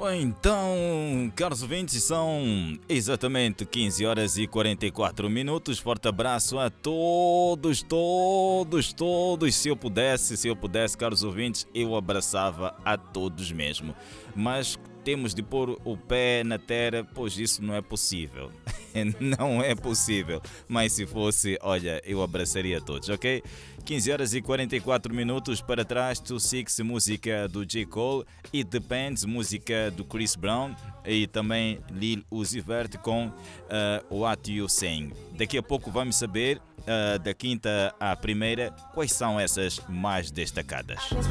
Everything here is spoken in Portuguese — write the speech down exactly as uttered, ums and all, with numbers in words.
Então, caros ouvintes, são exatamente quinze horas e quarenta e quatro minutos. Forte abraço a todos, todos, todos. Se eu pudesse, se eu pudesse, caros ouvintes, eu abraçava a todos mesmo. Mas temos de pôr o pé na terra, pois isso não é possível. Não é possível. Mas se fosse, olha, eu abraçaria todos, ok? quinze horas e quarenta e quatro minutos para trás, Two Six, música do J. Cole, It Depends, música do Chris Brown e também Lil Uzi Vert com uh, What You Saying. Daqui a pouco vamos saber, uh, da quinta à primeira, quais são essas mais destacadas.